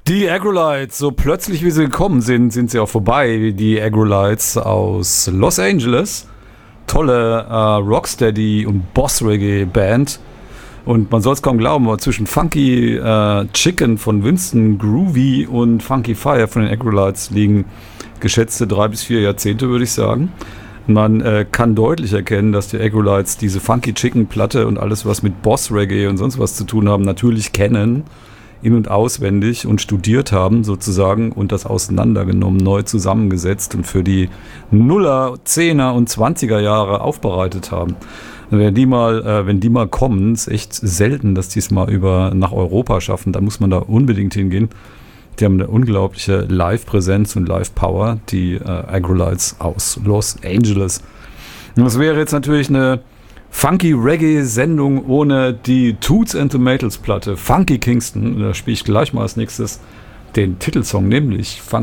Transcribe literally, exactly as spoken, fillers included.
Die Aggrolites, so plötzlich wie sie gekommen sind, sind sie auch vorbei. Die Aggrolites aus Los Angeles. Tolle äh, Rocksteady- und Boss-Reggae-Band. Und man soll es kaum glauben, aber zwischen Funky äh, Chicken von Winston Groovy und Funky Fire von den Aggrolites liegen geschätzte drei bis vier Jahrzehnte, würde ich sagen. Man äh, kann deutlich erkennen, dass die Aggrolites diese Funky Chicken Platte und alles, was mit Boss Reggae und sonst was zu tun haben, natürlich kennen, in- und auswendig und studiert haben sozusagen und das auseinandergenommen, neu zusammengesetzt und für die Nuller, Zehner und Zwanziger Jahre aufbereitet haben. Wenn die mal, äh, wenn die mal kommen, ist echt selten, dass die es mal über nach Europa schaffen. Da muss man da unbedingt hingehen. Die haben eine unglaubliche Live-Präsenz und Live-Power, die äh, Aggrolites aus Los Angeles. Und das wäre jetzt natürlich eine Funky-Reggae-Sendung ohne die Toots and Tomatoes Platte Funky Kingston. Da spiele ich gleich mal als nächstes den Titelsong, nämlich Funky